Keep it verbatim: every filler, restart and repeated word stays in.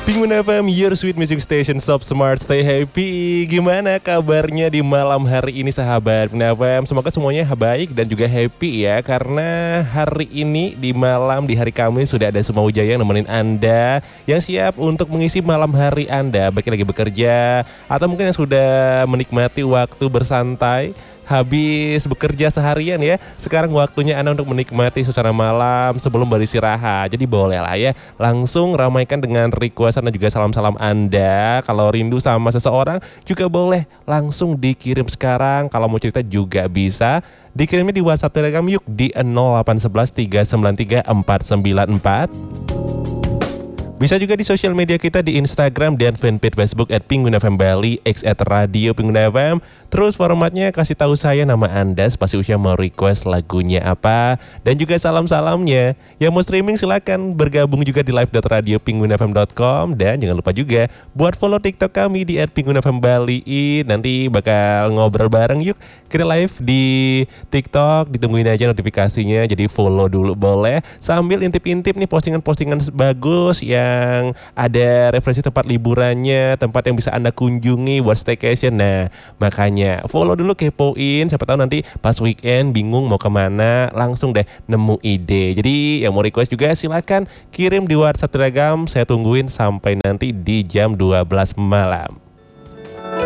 Penguin F M, your sweet music station, stop smart, stay happy. Gimana kabarnya di malam hari ini sahabat Penguin F M? Semoga semuanya baik dan juga happy ya. Karena hari ini di malam, di hari Kamis sudah ada Suma Wijaya yang nemenin Anda, yang siap untuk mengisi malam hari Anda. Baik lagi bekerja atau mungkin yang sudah menikmati waktu bersantai habis bekerja seharian ya. Sekarang waktunya Anda untuk menikmati suasana malam sebelum beristirahat. Jadi boleh lah ya, langsung ramaikan dengan request dan juga salam-salam Anda. Kalau rindu sama seseorang juga boleh langsung dikirim sekarang. Kalau mau cerita juga bisa dikirimnya di WhatsApp Telegram yuk di nol delapan satu satu tiga sembilan tiga empat sembilan empat. Bisa juga di sosial media kita di Instagram dan fanpage Facebook at Penguin F M Bali, X at Radio Penguin F M. Terus formatnya kasih tahu saya nama Anda, spasi usia, mau request lagunya apa, dan juga salam-salamnya. Yang mau streaming silakan bergabung juga di live dot radio penguin f m dot com. Dan jangan lupa juga buat follow TikTok kami di at Penguin F M Bali. Nanti bakal ngobrol bareng yuk. Kita live di TikTok, ditungguin aja notifikasinya. Jadi follow dulu boleh, sambil intip-intip nih postingan-postingan bagus ya, yang ada referensi tempat liburannya, tempat yang bisa Anda kunjungi buat staycation. Nah, makanya follow dulu, kepoin. Siapa tahu nanti pas weekend bingung mau kemana, langsung deh nemu ide. Jadi yang mau request juga silakan kirim di WhatsApp Telegram. Saya tungguin sampai nanti di jam dua belas malam.